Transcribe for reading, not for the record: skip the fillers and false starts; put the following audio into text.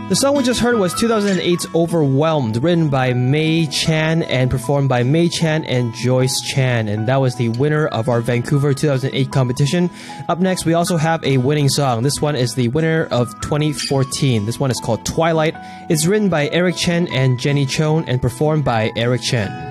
The song we just heard was 2008's Overwhelmed, written by Mei Chan and performed by Mei Chan and Joyce Chan, and that was the winner of our Vancouver 2008 competition. Up next, we also have a winning song. This one is the winner of 2014. This one is called Twilight. It's written by Eric Chen and Jenny Chon and performed by Eric Chen.